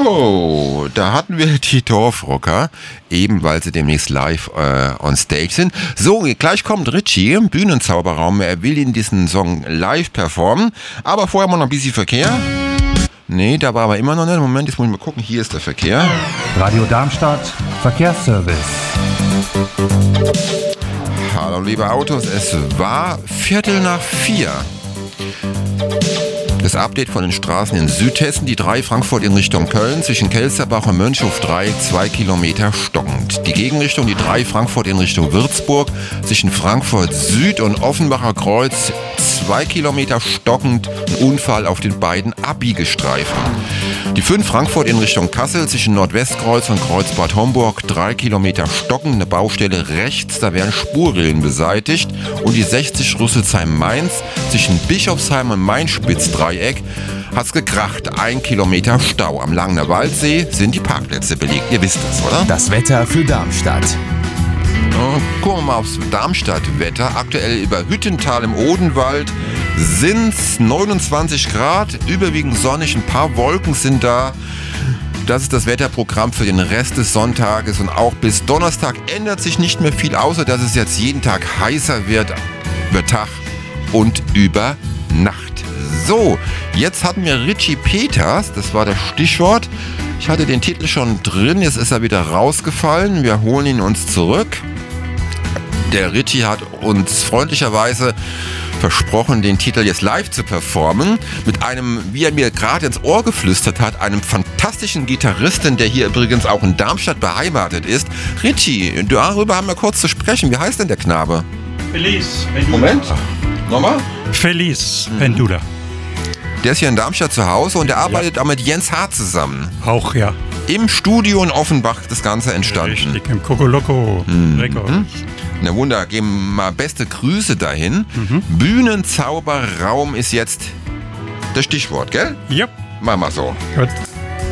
So, da hatten wir die Dorfrocker, eben weil sie demnächst live on stage sind. So, gleich kommt Richie im Bühnenzauberraum. Er will in diesen Song live performen, aber vorher mal noch ein bisschen Verkehr. Nee, da war aber immer noch nicht. Moment, jetzt muss ich mal gucken. Hier ist der Verkehr. Radio Darmstadt, Verkehrsservice. Hallo liebe Autos, es war 3:45. Das Update von den Straßen in Südhessen, die 3 Frankfurt in Richtung Köln, zwischen Kelsterbach und Mönchhof 3, 2 Kilometer stockend. Die Gegenrichtung, die 3 Frankfurt in Richtung Würzburg, zwischen Frankfurt Süd und Offenbacher Kreuz, 2 Kilometer stockend, ein Unfall auf den beiden Abbiegestreifen. Die 5 Frankfurt in Richtung Kassel, zwischen Nordwestkreuz und Kreuz Bad Homburg, 3 Kilometer stockend, eine Baustelle rechts, da werden Spurrillen beseitigt. Und die 60 Rüsselsheim-Mainz, zwischen Bischofsheim und Mainspitz-Dreieck, hat's gekracht. 1 Kilometer Stau. Am Langener Waldsee sind die Parkplätze belegt. Ihr wisst es, oder? Das Wetter für Darmstadt. Gucken wir mal aufs Darmstadt-Wetter. Aktuell über Hüttental im Odenwald sind's 29 Grad, überwiegend sonnig, ein paar Wolken sind da. Das ist das Wetterprogramm für den Rest des Sonntages und auch bis Donnerstag ändert sich nicht mehr viel, außer dass es jetzt jeden Tag heißer wird, über Tag und über Nacht. So, jetzt hatten wir Richie Peters, das war das Stichwort. Ich hatte den Titel schon drin, jetzt ist er wieder rausgefallen. Wir holen ihn uns zurück. Der Richie hat uns freundlicherweise versprochen, den Titel jetzt live zu performen. Mit einem, wie er mir gerade ins Ohr geflüstert hat, einem fantastischen Gitarristen, der hier übrigens auch in Darmstadt beheimatet ist. Richie, darüber haben wir kurz zu sprechen. Wie heißt denn der Knabe? Feliz. Moment. Nochmal? Feliz Pendula. Der ist hier in Darmstadt zu Hause und der arbeitet auch mit Jens Hart zusammen. Auch, ja. Im Studio in Offenbach das Ganze entstanden. Richtig, im Kokoloko Records. Na Wunder, geben mal beste Grüße dahin. Bühnenzauberraum ist jetzt das Stichwort, gell? Ja. Mach mal so. Gut.